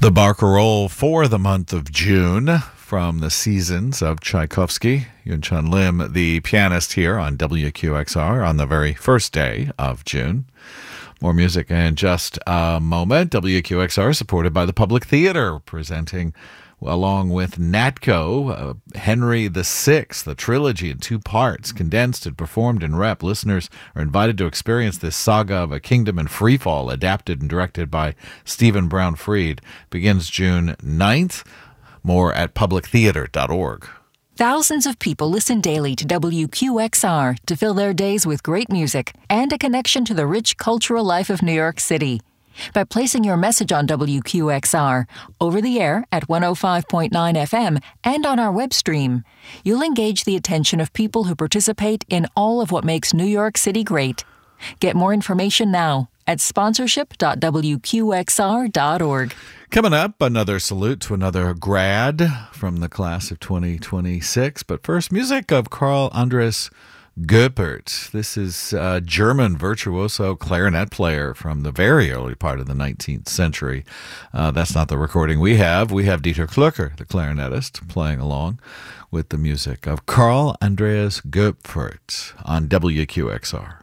The barcarolle for the month of June from the Seasons of Tchaikovsky. Yun Chun Lim, the pianist here on WQXR on the very first day of June. More music in just a moment. WQXR supported by the Public Theater, presenting along with Natco, Henry VI, the trilogy in 2 parts, condensed and performed in rep. Listeners are invited to experience this saga of a kingdom in freefall, adapted and directed by Stephen Brown Fried. Begins June 9th. More at publictheater.org. Thousands of people listen daily to WQXR to fill their days with great music and a connection to the rich cultural life of New York City. By placing your message on WQXR, over the air at 105.9 FM and on our web stream, you'll engage the attention of people who participate in all of what makes New York City great. Get more information now at sponsorship.wqxr.org. Coming up, another salute to another grad from the class of 2026. But first, music of Karl Andreas Goepert. This is a German virtuoso clarinet player from the very early part of the 19th century. That's not the recording we have. We have Dieter Klöcker, the clarinetist, playing along with the music of Karl Andreas Goepert on WQXR.